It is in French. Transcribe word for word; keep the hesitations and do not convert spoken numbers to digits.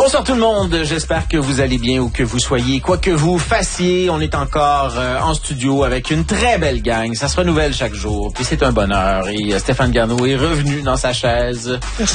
Bonsoir tout le monde, j'espère que vous allez bien où que vous soyez, quoi que vous fassiez. On est encore euh, en studio avec une très belle gang, ça se renouvelle chaque jour, puis c'est un bonheur. Et euh, Stéphane Garneau est revenu dans sa chaise. Merci.